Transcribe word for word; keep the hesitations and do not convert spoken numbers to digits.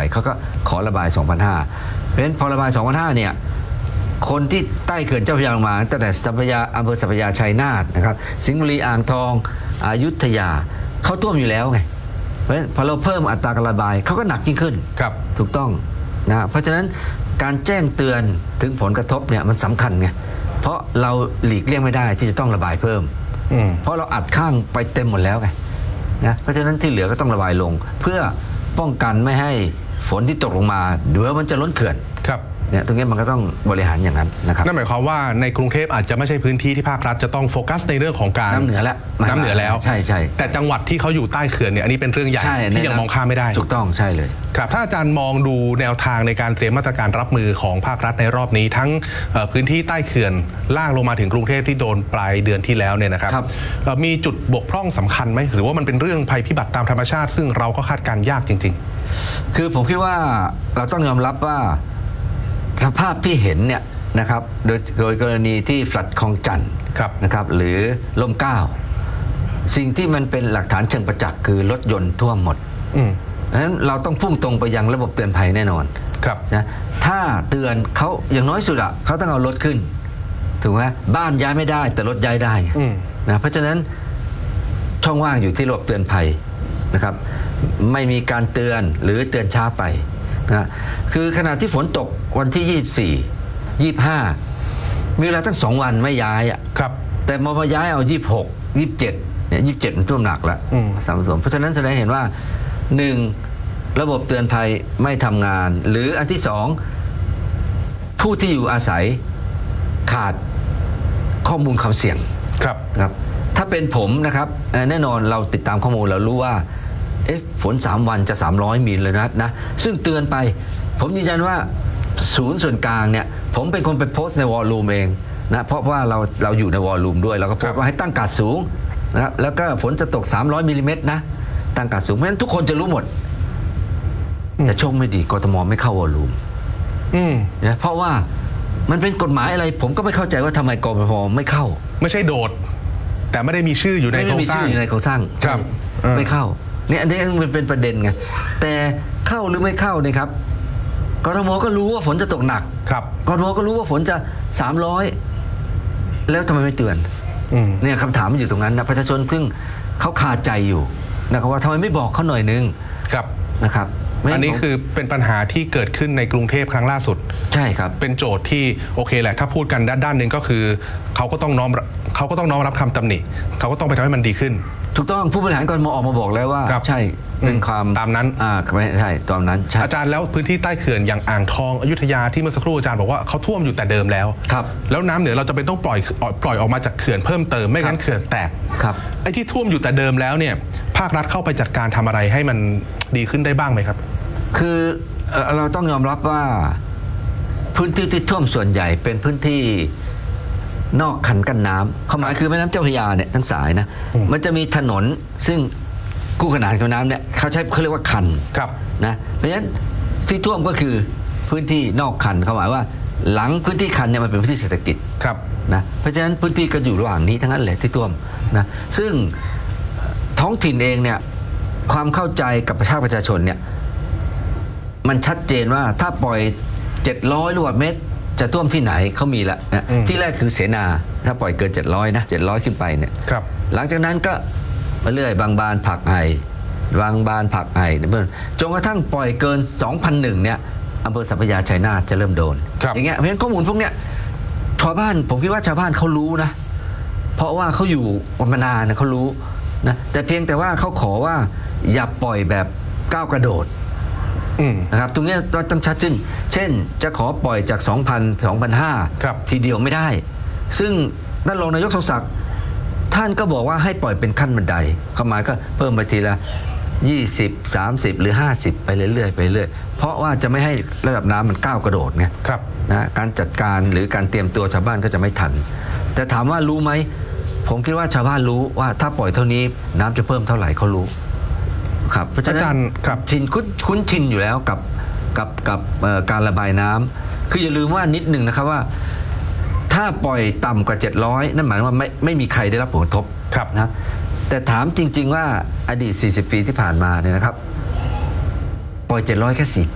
เขาก็ขอระบาย สองพันห้าร้อย เพราะฉะนั้นพอระบาย สองพันห้าร้อย เนี่ยคนที่ใต้เขื่อนเจ้าพระยาลงมาตั้งแต่สัพยาอำเภอสัพยาชัยนาทนะครับสิงห์บุรีอ่างทองอยุธยาเขาท่วมอยู่แล้วไงเพราะฉะนั้นพอเราเพิ่มอัตราการระบายเขาก็หนักยิ่งขึ้นครับถูกต้องนะเพราะฉะนั้นการแจ้งเตือนถึงผลกระทบเนี่ยมันสำคัญไงเพราะเราหลีกเลี่ยงไม่ได้ที่จะต้องระบายเพิ่มเพราะเราอัดข้างไปเต็มหมดแล้วไงนะเพราะฉะนั้นที่เหลือก็ต้องระบายลงเพื่อป้องกันไม่ให้ฝนที่ตกลงมาเดี๋ยวมันจะล้นเขื่อนครับเนี่ยตรงนี้มันก็ต้องบริหารอย่างนั้นนะครับนั่นหมายความว่าในกรุงเทพอาจจะไม่ใช่พื้นที่ที่ภาครัฐจะต้องโฟกัสในเรื่องของการน้ำเหนือแล้วน้ำเหนือแล้วใช่ใช่แต่จังหวัดที่เขาอยู่ใต้เขื่อนเนี่ยอันนี้เป็นเรื่องใหญ่ที่ยังมองข้ามไม่ได้ถูกต้องใช่เลยครับถ้าอาจารย์มองดูแนวทางในการเตรียมมาตรการรับมือของภาครัฐในรอบนี้ทั้งพื้นที่ใต้เขื่อนล่างลงมาถึงกรุงเทพที่โดนปลายเดือนที่แล้วเนี่ยนะครับมีจุดบกพร่องสำคัญไหมหรือว่ามันเป็นเรื่องภัยพิบัติตามธรรมชาติซึ่งเราก็คาดการณ์ยากจริงๆคือผมคิดว่าเราต้องยอมรับว่าสภาพที่เห็นเนี่ยนะครับโดยโดยกรณีที่ฟลัดคลองจันทร์นะครับหรือล่มเกล้าสิ่งที่มันเป็นหลักฐานเชิงประจักษ์คือรถยนต์ท่วมหมดดังนั้นเราต้องพุ่งตรงไปยังระบบเตือนภัยแน่นอนนะถ้าเตือนเขาอย่างน้อยสุดอะเขาต้องเอารถขึ้นถูกไหมบ้านย้ายไม่ได้แต่รถย้ายได้นะเพราะฉะนั้นช่องว่างอยู่ที่ระบบเตือนภัยนะครับไม่มีการเตือนหรือเตือนช้าไปนะคือขณะที่ฝนตกวันที่ยี่สิบสี่ ยี่สิบห้ามีเวลาตั้งสองวันไม่ย้ายอ่ะครับแต่มามาย้ายเอายี่สิบหก ยี่สิบเจ็ดเนี่ยยี่สิบเจ็ดมันท่วมหนักแล้วสามสมเพราะฉะนั้นแสดงเห็นว่าหนึ่งระบบเตือนภัยไม่ทำงานหรืออันที่สองผู้ที่อยู่อาศัยขาดข้อมูลความเสี่ยงครับครับถ้าเป็นผมนะครับแน่นอนเราติดตามข้อมูลเรารู้ว่าเอ๊ะฝนสามวันจะสามร้อยมิลเลยนะนะซึ่งเตือนไปผมยืนยันว่าศูนย์ส่วนกลางเนี่ยผมเป็นคนไปโพสต์ในวอลลุ่มเองนะเพราะว่าเราเราอยู่ในวอลลุ่มด้วยเราก็โพสต์ว่าให้ตั้งการสูงนะครับแล้วก็ฝนจะตกสามร้อยมิลลิเมตรนะตั้งการสูงเพราะฉะนั้นทุกคนจะรู้หมดแต่โชคไม่ดีกทมไม่เข้าวอลลุ่มนะเพราะว่ามันเป็นกฎหมายอะไรผมก็ไม่เข้าใจว่าทำไมกทมไม่เข้าไม่ใช่โดดแต่ไม่ได้มีชื่ออยู่ในโครงสร้างอยู่ในโครงสร้างครับไม่เข้าเนี่ยอันนี้มันเป็นประเด็นไงแต่เข้าหรือไม่เข้าเนี่ยครับกทมก็รู้ว่าฝนจะตกหนักครับกทมก็รู้ว่าฝนจะสามร้อยแล้วทำไมไม่เตือนเนี่ยคำถามมันอยู่ตรงนั้นนะประชาชนซึ่งเขาคาใจอยู่นะครับว่าทำไมไม่บอกเขาหน่อยนึงครับนะครับอันนี้คือเป็นปัญหาที่เกิดขึ้นในกรุงเทพครั้งล่าสุดใช่ครับเป็นโจทย์ที่โอเคแหละถ้าพูดกันด้านด้านหนึ่งก็คือเขาก็ต้องน้อมเขาก็ต้องน้อมรับคำตำหนิเขาก็ต้องไปทำให้มันดีขึ้นถูกต้องผู้บริหารกทมออกมาบอกแล้วว่าใช่เป็นความตามนั้นอ่าใช่ตามนั้นอาจารย์แล้วพื้นที่ใต้เขื่อนอย่างอ่างทองอยุธยาที่เมื่อสักครู่อาจารย์บอกว่าเขาท่วมอยู่แต่เดิมแล้วครับแล้วน้ำเหนือเราจะเป็นต้องปล่อยปล่อยออกมาจากเขื่อนเพิ่มเติมไม่งั้นเขื่อนแตกครับไอ้ที่ท่วมอยู่แต่เดิมแล้วเนี่ยภาครัฐเข้าไปจัดการทำอะไรให้มันดีขึ้นได้บ้างไหมครับคือเราต้องยอมรับว่าพื้นที่ที่ท่วมส่วนใหญ่เป็นพื้นที่นอกคันกั้นน้ำความหมายคือแม่น้ำเจ้าพระยาเนี่ยทั้งสายนะมันจะมีถนนซึ่งคู่ขนานกับน้ำเนี่ยเขาใช้เขาเรียกว่าคันนะเพราะฉะนั้นที่ท่วมก็คือพื้นที่นอกคันเขาหมายว่าหลังพื้นที่คันเนี่ยมันเป็นพื้นที่เศรษฐกิจนะเพราะฉะนั้นพื้นที่ก็อยู่ระหว่างนี้ทั้งนั้นแหละที่ท่วมนะซึ่งท้องถิ่นเองเนี่ยความเข้าใจกับประชาประชาชนเนี่ยมันชัดเจนว่าถ้าปล่อยเจ็ดร้อยลูกบาศก์เมตรจะท่วมที่ไหนเขามีละนะที่แรกคือเสนาถ้าปล่อยเกินเจ็ดร้อยนะเจ็ดร้อยขึ้นไปเนี่ยหลังจากนั้นก็มาเรื่อยบางบานผักไห่บางบานผักไห่เพื่อนจนกระทั่งปล่อยเกิน สองพันหนึ่ง เนี่ยอำเภอสัพยาชัยนาทจะเริ่มโดนอย่างเงี้ยเพราะฉะนั้นข้อมูลพวกเนี้ยชาวบ้านผมคิดว่าชาวบ้านเขารู้นะเพราะว่าเขาอยู่มานานนะเขารู้นะแต่เพียงแต่ว่าเขาขอว่าอย่าปล่อยแบบก้าวกระโดดนะครับตรงนี้ต้องชัดขึ้นเช่นจะขอปล่อยจาก สองพัน สองพันห้าร้อย ทีเดียวไม่ได้ซึ่งท่านรองนายกทรงศักดิ์ท่านก็บอกว่าให้ปล่อยเป็นขั้นบันไดความหมายก็เพิ่มไปทีละยี่สิบ สามสิบหรือห้าสิบไปเรื่อยๆไปเรื่อยเพราะว่าจะไม่ให้ระดับน้ำมันก้าวกระโดดไงนะการจัดการหรือการเตรียมตัวชาวบ้านก็จะไม่ทันแต่ถามว่ารู้ไหมผมคิดว่าชาวบ้านรู้ว่าถ้าปล่อยเท่านี้น้ำจะเพิ่มเท่าไหร่เขารู้ครับเพราะฉะนั้นชินคุ้นคุ้นชินอยู่แล้วกับกับกับการระบายน้ำคืออย่าลืมว่านิดหนึ่งนะครับว่าถ้าปล่อยต่ำกว่าเจ็ดร้อยนั่นหมายว่าไม่ไม่มีใครได้รับผลกระทบนะแต่ถามจริงๆว่าอดีตสี่สิบปีที่ผ่านมาเนี่ยนะครับปล่อยเจ็ดร้อยแค่สี่ปี